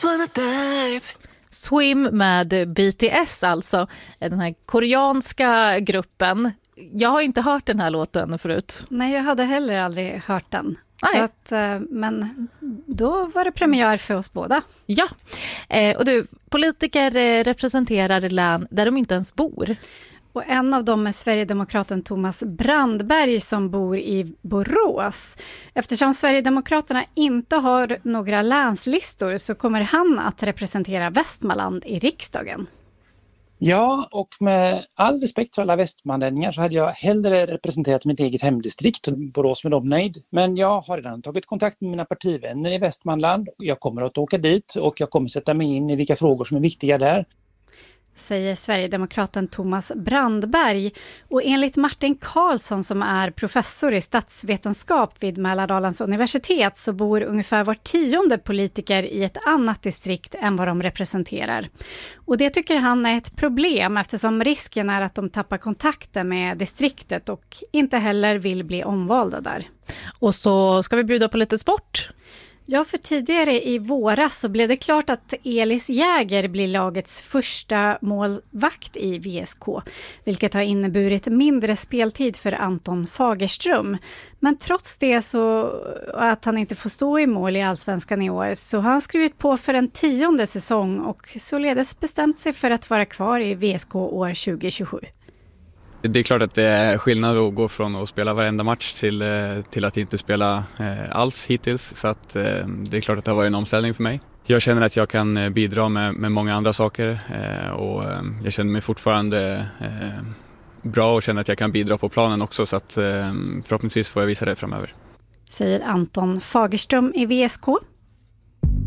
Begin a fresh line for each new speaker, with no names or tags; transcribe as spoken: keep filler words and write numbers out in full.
wanna dive.
Swim med B T S, alltså den här koreanska gruppen. Jag har inte hört den här låten förut.
Nej, jag hade heller aldrig hört den.
Nej.
Så att, men då var det premiär för oss båda.
Ja, och du, politiker representerar län där de inte ens bor.
Och en av dem är Sverigedemokraten Thomas Brandberg som bor i Borås. Eftersom Sverigedemokraterna inte har några länslistor så kommer han att representera Västmanland i riksdagen.
Ja, och med all respekt för alla västmanlänningar så hade jag hellre representerat mitt eget hemdistrikt, Borås, med dem nöjd. Men jag har redan tagit kontakt med mina partivänner i Västmanland. Jag kommer att åka dit och jag kommer sätta mig in i vilka frågor som är viktiga där.
Säger Sverigedemokraten Thomas Brandberg. Och enligt Martin Karlsson som är professor i statsvetenskap vid Mälardalens universitet så bor ungefär var tionde politiker i ett annat distrikt än vad de representerar. Och det tycker han är ett problem eftersom risken är att de tappar kontakten med distriktet och inte heller vill bli omvalda där.
Och så ska vi bjuda på lite sport.
Ja, för tidigare i våras så blev det klart att Elis Jäger blir lagets första målvakt i V S K, vilket har inneburit mindre speltid för Anton Fagerström. Men trots det så att han inte får stå i mål i Allsvenskan i år så har han skrivit på för en tionde säsong och således bestämt sig för att vara kvar i V S K år tjugo tjugosju.
Det är klart att det är skillnad att gå från att spela varenda match till, till att inte spela alls hittills. Så att det är klart att det har varit en omställning för mig. Jag känner att jag kan bidra med, med många andra saker och jag känner mig fortfarande bra och känner att jag kan bidra på planen också. Så att förhoppningsvis får jag visa det framöver.
Säger Anton Fagerström i V S K.